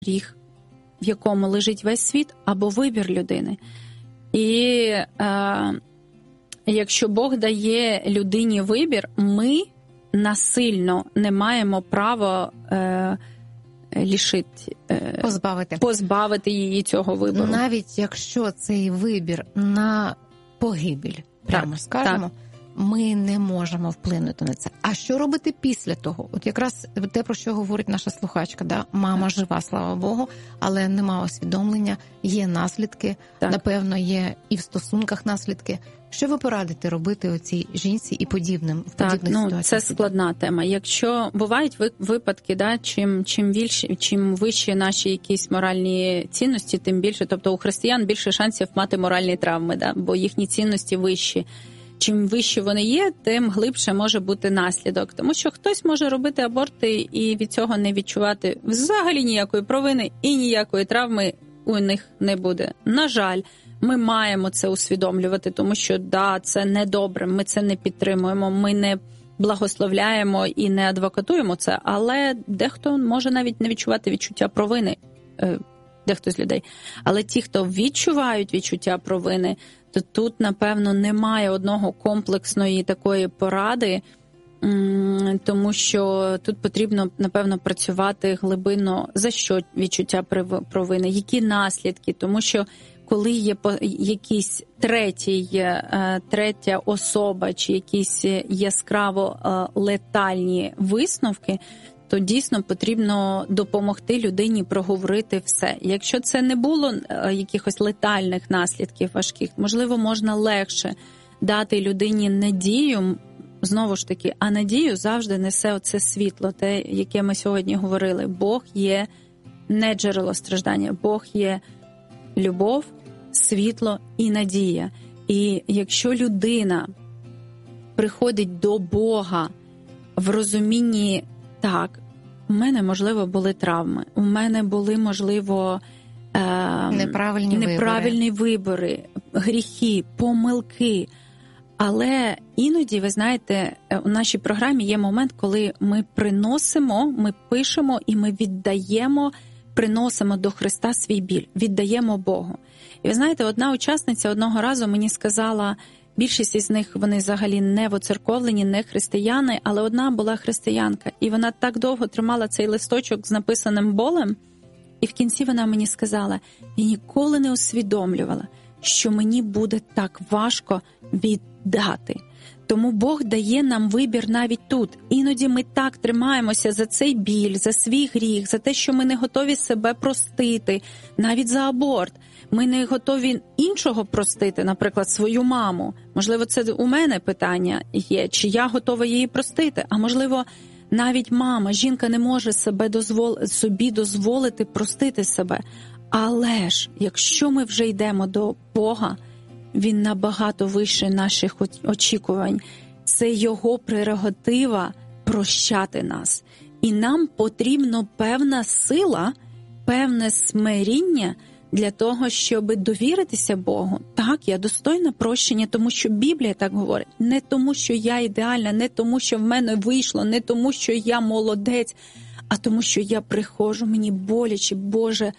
гріх, в якому лежить весь світ, або вибір людини. І якщо Бог дає людині вибір, ми насильно не маємо права позбавити її цього вибору. Навіть якщо цей вибір на погибель, прямо скажемо, ми не можемо вплинути на це. А що робити після того? От якраз те, про що говорить наша слухачка, да? Мама жива, слава Богу, але нема усвідомлення, є наслідки, напевно, є і в стосунках наслідки. Що ви порадите робити оцій жінці і подібним в подібних ситуаціях? Це складна тема. Якщо бувають випадки, да, чим вищі наші якісь моральні цінності, тим більше, тобто у християн більше шансів мати моральні травми, да, бо їхні цінності вищі. Чим вищі вони є, тим глибше може бути наслідок. Тому що хтось може робити аборти і від цього не відчувати взагалі ніякої провини і ніякої травми у них не буде. На жаль, ми маємо це усвідомлювати, тому що, це недобре, ми це не підтримуємо, ми не благословляємо і не адвокатуємо це, але дехто може навіть не відчувати відчуття провини, дехто з людей. Але ті, хто відчувають відчуття провини, то тут, напевно, немає одного комплексної такої поради, тому що тут потрібно, напевно, працювати глибинно, за що відчуття провини, які наслідки, тому що коли є якісь третя особа чи якісь яскраво летальні висновки, то дійсно потрібно допомогти людині проговорити все. Якщо це не було якихось летальних наслідків важких, можливо, можна легше дати людині надію, знову ж таки, а надію завжди несе оце світло, те, яке ми сьогодні говорили. Бог є не джерело страждання, Бог є любов, світло і надія. І якщо людина приходить до Бога в розумінні, так, у мене, можливо, були травми, у мене були, можливо, неправильні вибори, гріхи, помилки. Але іноді, ви знаєте, у нашій програмі є момент, коли ми ми пишемо і ми приносимо до Христа свій біль, віддаємо Богу. І ви знаєте, одна учасниця одного разу мені сказала, більшість із них, вони взагалі не воцерковлені, не християни, але одна була християнка. І вона так довго тримала цей листочок з написаним болем, і в кінці вона мені сказала, я ніколи не усвідомлювала, що мені буде так важко віддати. Тому Бог дає нам вибір навіть тут. Іноді ми так тримаємося за цей біль, за свій гріх, за те, що ми не готові себе простити, навіть за аборт. Ми не готові іншого простити, наприклад, свою маму. Можливо, це у мене питання є, чи я готова її простити. А можливо, навіть мама, жінка не може собі дозволити простити себе. Але ж, якщо ми вже йдемо до Бога, Він набагато вище наших очікувань. Це Його прерогатива прощати нас. І нам потрібна певна сила, певне смиріння для того, щоб довіритися Богу. Так, я достойна прощення, тому що Біблія так говорить. Не тому, що я ідеальна, не тому, що в мене вийшло, не тому, що я молодець, а тому, що я приходжу, мені боляче, Боже,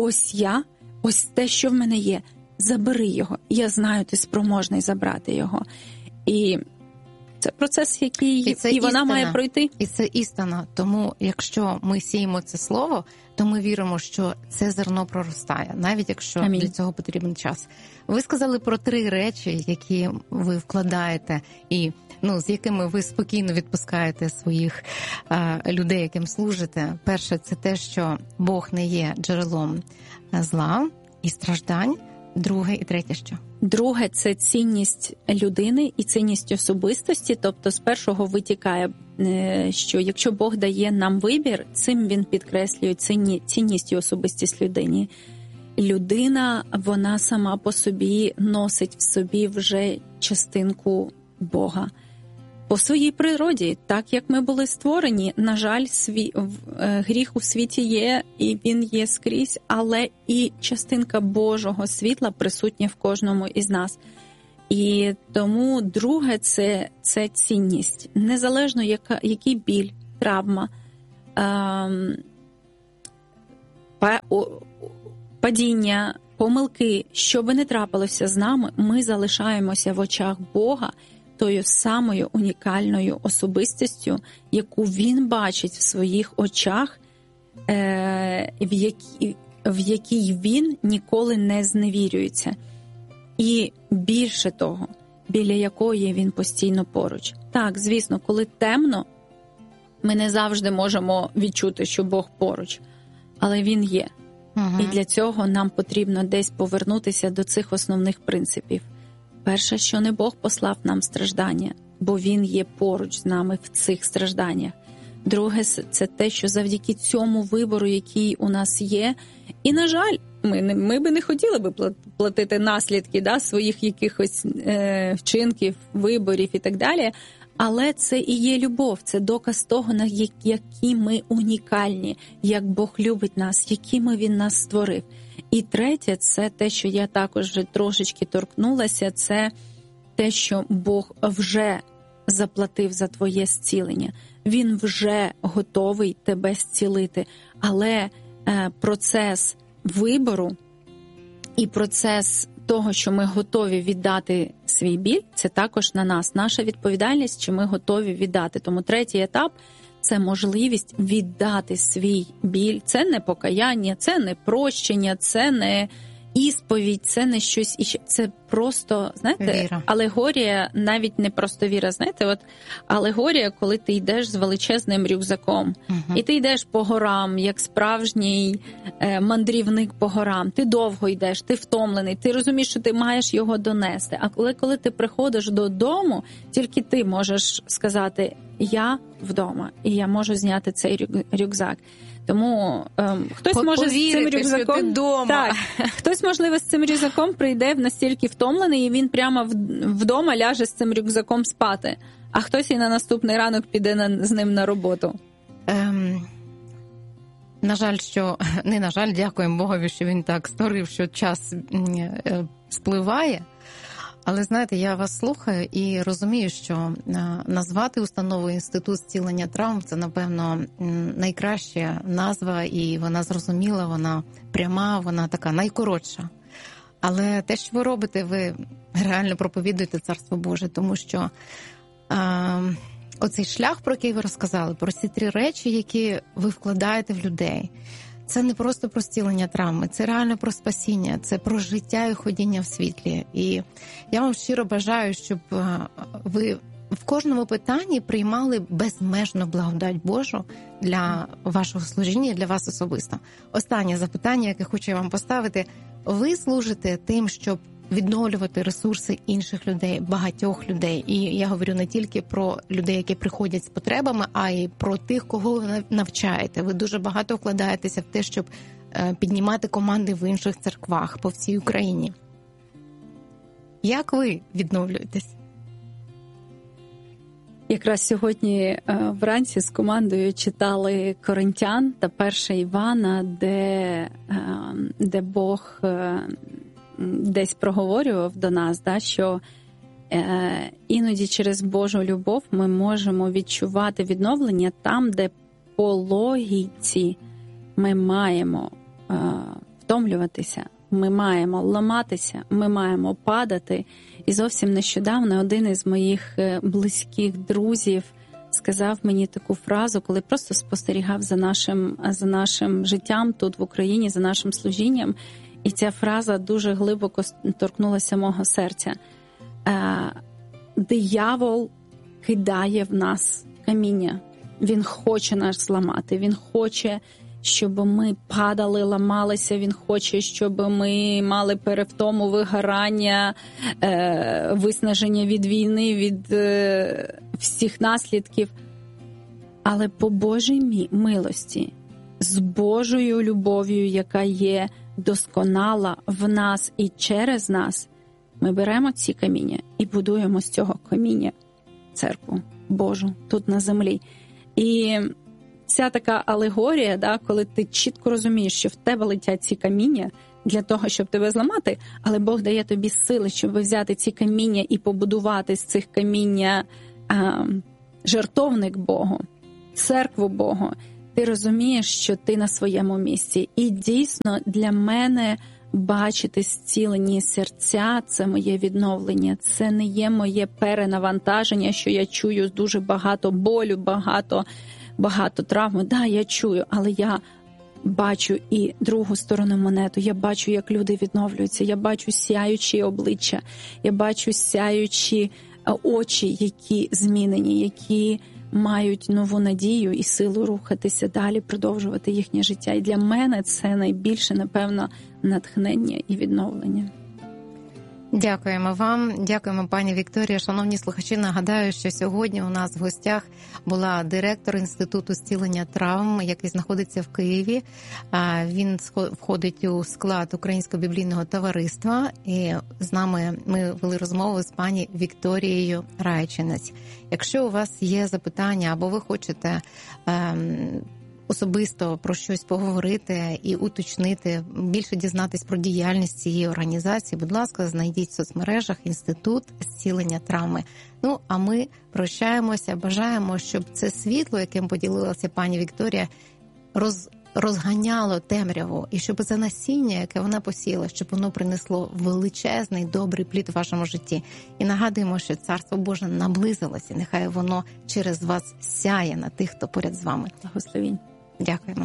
ось те, що в мене є. Забери його. Я знаю, ти спроможний забрати його. І це процес, який вона має пройти. І це істина. Тому, якщо ми сіємо це слово, то ми віримо, що це зерно проростає, навіть якщо для цього потрібен час. Ви сказали про 3 речі, які ви вкладаєте і з якими ви спокійно відпускаєте своїх людей, яким служите. Перше, це те, що Бог не є джерелом зла і страждань. Друге і третє що? Друге – це цінність людини і цінність особистості. Тобто з першого витікає, що якщо Бог дає нам вибір, цим Він підкреслює цінність і особистість людині. Людина, вона сама по собі носить в собі вже частинку Бога. По своїй природі, так як ми були створені, на жаль, гріх у світі є, і він є скрізь, але і частинка Божого світла присутня в кожному із нас. І тому друге – це цінність. Незалежно, який біль, травма, падіння, помилки, що би не трапилося з нами, ми залишаємося в очах Бога тою самою унікальною особистістю, яку Він бачить в своїх очах, в якій Він ніколи не зневірюється. І більше того, біля якої Він постійно поруч. Так, звісно, коли темно, ми не завжди можемо відчути, що Бог поруч, але Він є. І для цього нам потрібно десь повернутися до цих основних принципів. Перше, що не Бог послав нам страждання, бо Він є поруч з нами в цих стражданнях. Друге, це те, що завдяки цьому вибору, який у нас є, і, на жаль, ми би не хотіли би платити наслідки своїх якихось вчинків, виборів і так далі, але це і є любов, це доказ того, які ми унікальні, як Бог любить нас, якими Він нас створив. І третє, це те, що я також вже трошечки торкнулася, це те, що Бог вже заплатив за твоє зцілення. Він вже готовий тебе зцілити. Але процес вибору і процес того, що ми готові віддати свій біль, це також на нас. Наша відповідальність, чи ми готові віддати. Тому третій етап – це можливість віддати свій біль. Це не покаяння, це не прощення, це не ісповідь, це не щось іще. Це просто, знаєте, віра. Алегорія, навіть не просто віра. Знаєте, от алегорія, коли ти йдеш з величезним рюкзаком, і ти йдеш по горам, як справжній мандрівник по горам. Ти довго йдеш, ти втомлений, ти розумієш, що ти маєш його донести. А коли ти приходиш додому, тільки ти можеш сказати «я вдома», і я можу зняти цей рюкзак. Тому хтось може з цим рюкзаком так, хтось, можливо, з цим рюкзаком прийде настільки втомлений, і він прямо вдома ляже з цим рюкзаком спати, а хтось і на наступний ранок піде з ним на роботу. На жаль, дякуємо Богові, що він так створив, що час спливає. Але, знаєте, я вас слухаю і розумію, що назвати установу «Інститут зцілення травм» – це, напевно, найкраща назва, і вона зрозуміла, вона пряма, вона така найкоротша. Але те, що ви робите, ви реально проповідуєте Царство Боже, тому що оцей шлях, про який ви розказали, про ці 3 речі, які ви вкладаєте в людей – це не просто про зцілення травми, це реально про спасіння, це про життя і ходіння в світлі. І я вам щиро бажаю, щоб ви в кожному питанні приймали безмежну благодать Божу для вашого служіння, для вас особисто. Останнє запитання, яке хочу я вам поставити. Ви служите тим, щоб відновлювати ресурси інших людей, багатьох людей. І я говорю не тільки про людей, які приходять з потребами, а й про тих, кого ви навчаєте. Ви дуже багато вкладаєтеся в те, щоб піднімати команди в інших церквах по всій Україні. Як ви відновлюєтесь? Якраз сьогодні вранці з командою читали Коринтян та 1 Івана, де Бог десь проговорював до нас, що іноді через Божу любов ми можемо відчувати відновлення там, де по логіці ми маємо втомлюватися, ми маємо ламатися, ми маємо падати. І зовсім нещодавно один із моїх близьких друзів сказав мені таку фразу, коли просто спостерігав за нашим життям тут в Україні, за нашим служінням. І ця фраза дуже глибоко торкнулася мого серця. Диявол кидає в нас каміння. Він хоче нас зламати. Він хоче, щоб ми падали, ламалися. Він хоче, щоб ми мали перевтому, вигорання, виснаження від війни, від всіх наслідків. Але по Божій милості, з Божою любов'ю, яка є досконала в нас і через нас, ми беремо ці каміння і будуємо з цього каміння церкву Божу тут на землі. І ця така алегорія, коли ти чітко розумієш, що в тебе летять ці каміння для того, щоб тебе зламати, але Бог дає тобі сили, щоб взяти ці каміння і побудувати з цих каміння жертовник Богу, церкву Богу. ти розумієш, що ти на своєму місці. І дійсно для мене бачити зцілені серця – це моє відновлення. Це не є моє перенавантаження, що я чую дуже багато болю, багато травми. Да, я чую, але я бачу і другу сторону монету. Я бачу, як люди відновлюються. Я бачу сяючі обличчя. Я бачу сяючі очі, які змінені, які мають нову надію і силу рухатися далі, продовжувати їхнє життя. І для мене це найбільше, напевно, натхнення і відновлення. Дякуємо вам, дякуємо, пані Вікторія. Шановні слухачі, нагадаю, що сьогодні у нас в гостях була директор Інституту зцілення травм, який знаходиться в Києві. Він входить у склад Українського біблійного товариства. І з нами ми вели розмову з пані Вікторією Райчинець. Якщо у вас є запитання або ви хочете особисто про щось поговорити і уточнити, більше дізнатись про діяльність цієї організації, будь ласка, знайдіть в соцмережах Інститут зцілення травми. Ну, а ми прощаємося, бажаємо, щоб це світло, яким поділилася пані Вікторія, розганяло темряву, і щоб це насіння, яке вона посіяла, щоб воно принесло величезний, добрий плід у вашому житті. І нагадуємо, що Царство Боже наблизилося, нехай воно через вас сяє на тих, хто поряд з вами. Благословінь. Дякуємо.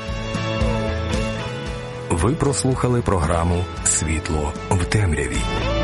Ви прослухали програму «Світло в темряві».